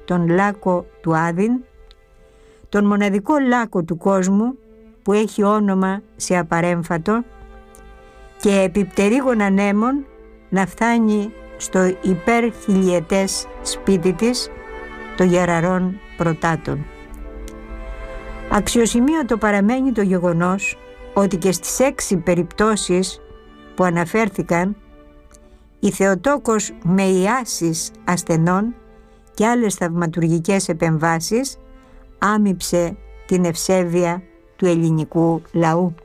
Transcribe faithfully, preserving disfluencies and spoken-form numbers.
τον λάκκο του Άδην, τον μοναδικό λάκκο του κόσμου που έχει όνομα σε απαρέμφατο και επιπτερίγων ανέμων να φτάνει στο υπερχιλιετές σπίτι της των γεραρών προτάτων. Αξιοσημείωτο παραμένει το γεγονός ότι και στις έξι περιπτώσεις που αναφέρθηκαν η Θεοτόκος με ιάσεις ασθενών και άλλες θαυματουργικές επεμβάσεις άμυψε την ευσέβεια του ελληνικού λαού.